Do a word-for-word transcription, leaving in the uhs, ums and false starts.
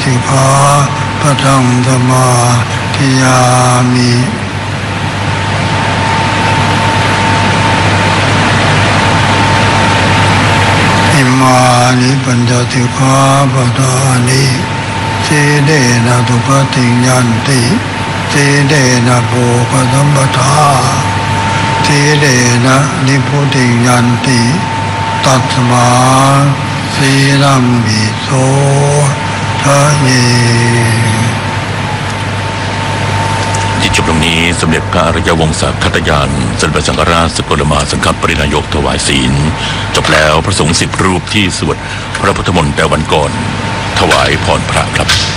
ธิภาพะทังสมาธิยามิอิมานิปัญจสิกขาปทานิสีเดนะทุปติยันติสีเดนะโภคสัมปทาสีเดนะนิพุติยันติตัสมาสีรัมปิโสทะเยที่จบตรงนี้สมเด็จพระอริยวงศาคตยานสมเด็จพระสังฆราชสกลมหาสังฆปรินายกถวายศีลจบแล้วพระสงฆ์สิบรูปที่สวดพระพุทธมนต์แต่วันก่อนถวายพรพระครับ